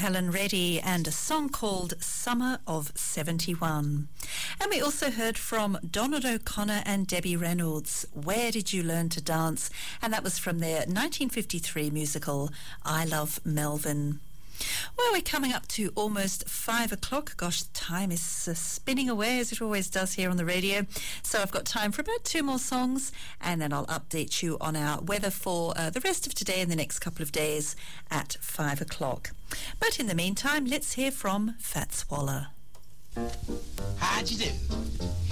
Helen Reddy and a song called Summer of 71. And we also heard from Donald O'Connor and Debbie Reynolds, Where Did You Learn to Dance? And that was from their 1953 musical, I Love Melvin. Well, we're coming up to almost 5 o'clock. Gosh, time is spinning away as it always does here on the radio. So I've got time for about 2 more songs, and then I'll update you on our weather for the rest of today and the next couple of days at 5 o'clock. But in the meantime, let's hear from Fats Waller. How'd you do?